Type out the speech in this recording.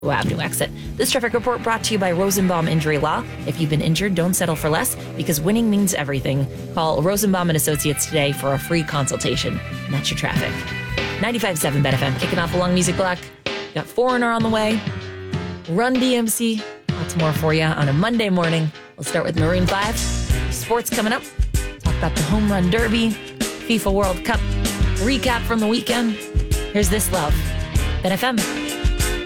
Avenue exit. This traffic report brought to you by Rosenbaum Injury Law. If you've been injured, don't settle for less because winning means everything. Call Rosenbaum and Associates today for a free consultation. And that's your traffic. 95.7 Bet FM kicking off along Music Block. Got Foreigner on the way. Run DMC. Lots more for you on a Monday morning. We'll start with Maroon 5. Sports coming up. Talk about the Home Run Derby. FIFA World Cup. Recap from the weekend. Here's This Love. Bet FM.